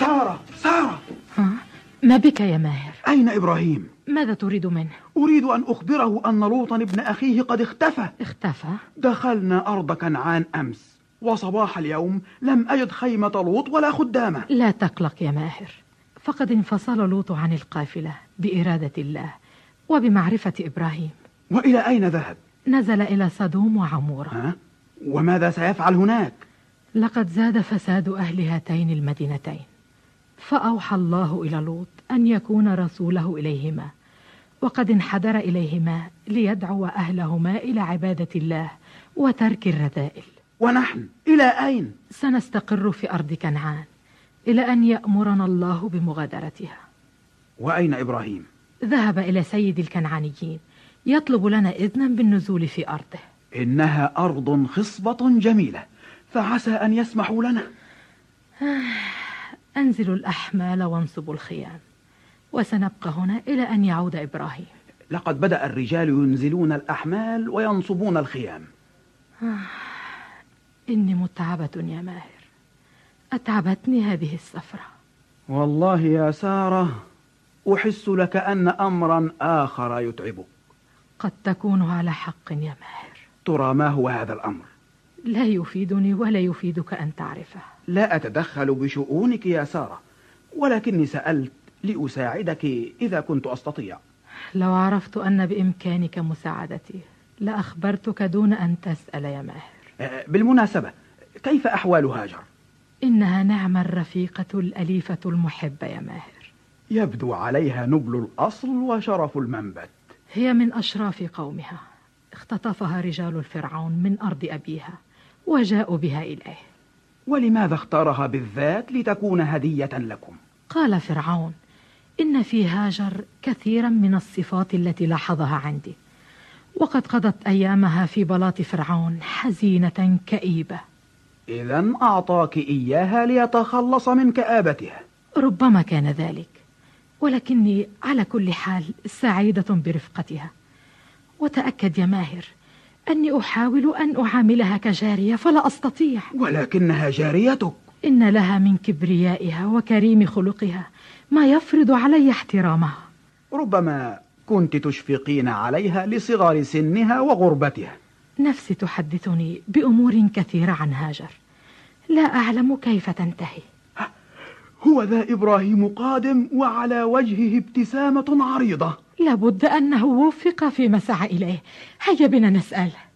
سارة سارة. ما بك يا ماهر؟ أين إبراهيم؟ ماذا تريد منه؟ أريد أن أخبره أن لوطا ابن أخيه قد اختفى. اختفى؟ دخلنا أرض كنعان أمس، وصباح اليوم لم أجد خيمة لوط ولا خدامه. لا تقلق يا ماهر، فقد انفصل لوط عن القافلة بإرادة الله وبمعرفة إبراهيم. وإلى أين ذهب؟ نزل إلى صدوم وعمورة. وماذا سيفعل هناك؟ لقد زاد فساد أهل هاتين المدينتين، فأوحى الله إلى لوط أن يكون رسوله إليهما، وقد انحدر إليهما ليدعو أهلهما إلى عبادة الله وترك الرذائل. ونحن إلى أين؟ سنستقر في أرض كنعان إلى أن يأمرنا الله بمغادرتها. وأين إبراهيم؟ ذهب إلى سيد الكنعانيين يطلب لنا إذنا بالنزول في أرضه. إنها أرض خصبة جميلة، فعسى أن يسمحوا لنا. أنزلوا الأحمال وانصبوا الخيام، وسنبقى هنا إلى أن يعود إبراهيم. لقد بدأ الرجال ينزلون الأحمال وينصبون الخيام. إني متعبة يا ماهر، أتعبتني هذه السفرة. والله يا سارة أحس لك أن أمرا آخر يتعبك. قد تكون على حق يا ماهر. ترى ما هو هذا الأمر؟ لا يفيدني ولا يفيدك أن تعرفه. لا أتدخل بشؤونك يا سارة، ولكني سألت لأساعدك إذا كنت أستطيع. لو عرفت أن بإمكانك مساعدتي لأخبرتك دون أن تسأل يا ماهر. بالمناسبة، كيف أحوال هاجر؟ إنها نعم الرفيقة الأليفة المحبة يا ماهر. يبدو عليها نبل الأصل وشرف المنبت. هي من أشراف قومها، اختطفها رجال الفرعون من أرض أبيها وجاءوا بها إليه. ولماذا اختارها بالذات لتكون هدية لكم؟ قال فرعون إن في هاجر كثيرا من الصفات التي لاحظها عندي، وقد قضت أيامها في بلاط فرعون حزينة كئيبة. إذن أعطاك إياها ليتخلص من كآبتها. ربما كان ذلك، ولكني على كل حال سعيدة برفقتها. وتأكد يا ماهر أني أحاول أن أعاملها كجارية فلا أستطيع. ولكنها جاريتك. إن لها من كبريائها وكريم خلقها ما يفرض علي احترامها. ربما كنت تشفقين عليها لصغر سنها وغربتها. نفسي تحدثني بأمور كثيرة عن هاجر، لا أعلم كيف تنتهي. هو ذا إبراهيم قادم وعلى وجهه ابتسامة عريضة. لابد أنه وفق فيما سعى إليه. هيا بنا نسأل.